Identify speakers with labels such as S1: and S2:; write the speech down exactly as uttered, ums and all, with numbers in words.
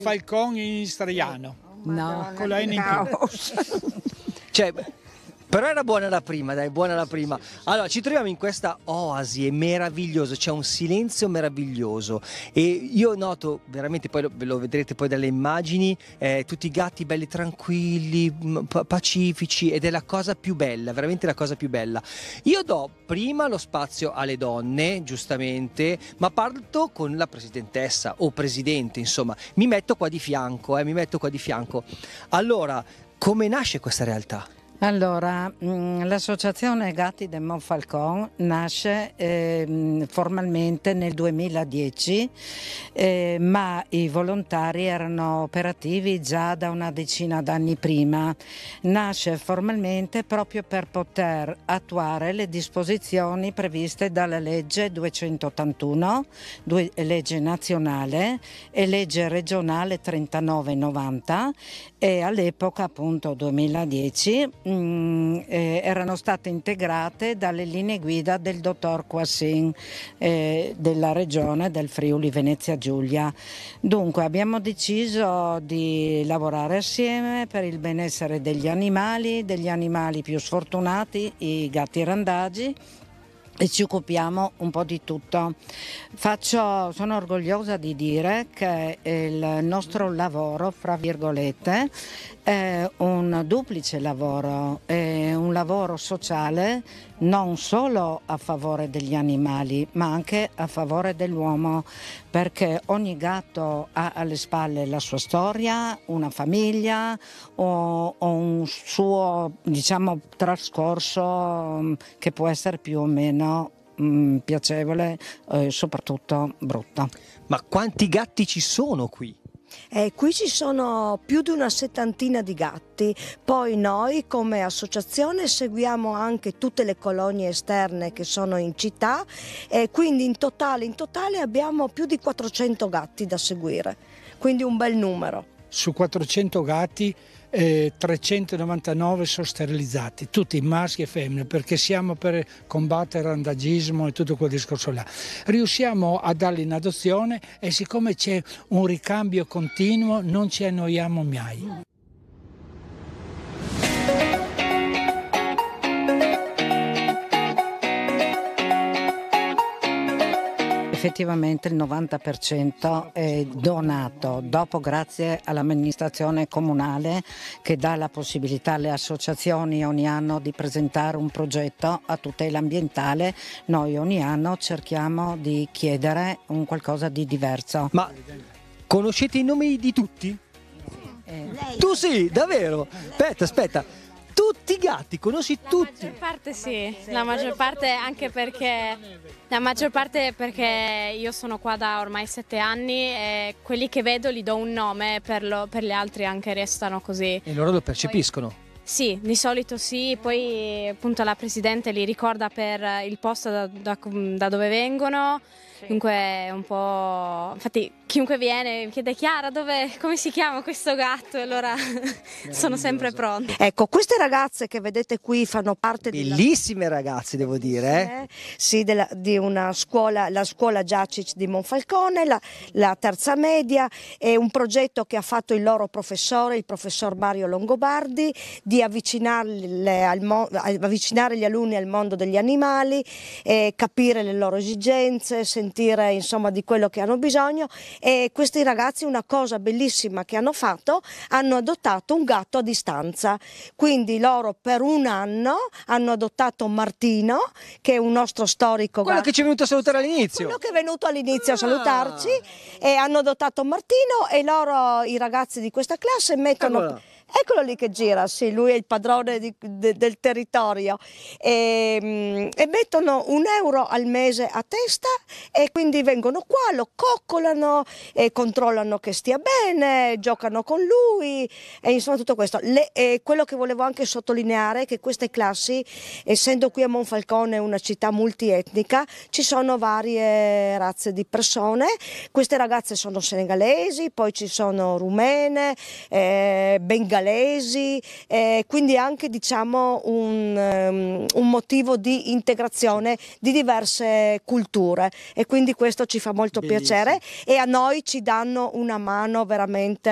S1: Falcon in Straiano.
S2: No,
S1: con la N in più.
S3: Cioè, però era buona la prima, dai, buona la prima. Allora, ci troviamo in questa oasi, è meraviglioso, c'è un silenzio meraviglioso e io noto veramente, poi lo, lo vedrete poi dalle immagini, eh, tutti i gatti belli tranquilli, pacifici, ed è la cosa più bella, veramente la cosa più bella. Io do prima lo spazio alle donne, giustamente, ma parto con la presidentessa o presidente, insomma, mi metto qua di fianco, eh, mi metto qua di fianco. Allora, come nasce questa realtà?
S2: Allora, l'associazione Gatti del Monfalcone nasce eh, formalmente nel duemiladieci, eh, ma i volontari erano operativi già da una decina d'anni prima. Nasce formalmente proprio per poter attuare le disposizioni previste dalla legge duecentottantuno, legge nazionale, e legge regionale trentanove novanta, e all'epoca, appunto duemiladieci, mh, eh, erano state integrate dalle linee guida del dottor Quassin eh, della regione del Friuli Venezia Giulia. Dunque abbiamo deciso di lavorare assieme per il benessere degli animali, degli animali più sfortunati, i gatti randagi, e ci occupiamo un po' di tutto. Faccio, sono orgogliosa di dire che il nostro lavoro, fra virgolette, è un duplice lavoro, è un lavoro sociale non solo a favore degli animali ma anche a favore dell'uomo, perché ogni gatto ha alle spalle la sua storia, una famiglia o, o un suo, diciamo, trascorso che può essere più o meno mh, piacevole e eh, soprattutto brutto.
S3: Ma quanti gatti ci sono qui?
S4: Eh, qui ci sono più di una settantina di gatti, poi noi come associazione seguiamo anche tutte le colonie esterne che sono in città, e quindi in totale, in totale abbiamo più di quattrocento gatti da seguire, quindi un bel numero.
S1: Su quattrocento gatti eh, trecentonovantanove sono sterilizzati, tutti maschi e femmine, perché siamo per combattere il randagismo e tutto quel discorso là. Riusciamo a darli in adozione e siccome c'è un ricambio continuo non ci annoiamo mai.
S2: Effettivamente il novanta per cento è donato, dopo grazie all'amministrazione comunale che dà la possibilità alle associazioni ogni anno di presentare un progetto a tutela ambientale. Noi ogni anno cerchiamo di chiedere un qualcosa di diverso.
S3: Ma conoscete i nomi di tutti?
S2: Eh,
S3: Tu sì, davvero? Aspetta, aspetta. Tutti i gatti, conosci tutti?
S5: La maggior parte sì, la maggior parte anche perché la maggior parte perché io sono qua da ormai sette anni e quelli che vedo gli do un nome, per, lo, per gli altri anche restano così.
S3: E loro lo percepiscono?
S5: Poi, sì, di solito sì, poi appunto la Presidente li ricorda per il posto da, da, da dove vengono. Dunque è un po'... Infatti chiunque viene mi chiede: Chiara, dove, come si chiama questo gatto? E allora sono sempre pronta.
S4: Ecco, queste ragazze che vedete qui fanno parte di...
S3: Bellissime ragazze, devo dire. Eh?
S4: Sì, della, di una scuola, la scuola Giacic di Monfalcone, la, la terza media, è un progetto che ha fatto il loro professore, il professor Mario Longobardi, di avvicinarle al mo, avvicinare gli alunni al mondo degli animali, eh, capire le loro esigenze, sentire insomma di quello che hanno bisogno. E questi ragazzi, una cosa bellissima che hanno fatto, hanno adottato un gatto a distanza, quindi loro per un anno hanno adottato Martino, che è un nostro storico
S3: quello
S4: gatto,
S3: che ci è venuto a salutare all'inizio,
S4: quello che è venuto all'inizio
S3: ah.
S4: a salutarci, e hanno adottato Martino, e loro, i ragazzi di questa classe, mettono...
S3: Allora.
S4: Eccolo lì che gira, sì, lui è il padrone di, de, del territorio, e, e mettono un euro al mese a testa, e quindi vengono qua, lo coccolano, e controllano che stia bene, giocano con lui, e insomma tutto questo. Le, e quello che volevo anche sottolineare è che queste classi, essendo qui a Monfalcone una città multietnica, ci sono varie razze di persone. Queste ragazze sono senegalesi, poi ci sono rumene, eh, bengalesi, senegalesi, eh, quindi anche diciamo un, um, un motivo di integrazione di diverse culture, e quindi questo ci fa molto
S3: Bellissimo.
S4: piacere, e a noi ci danno una mano veramente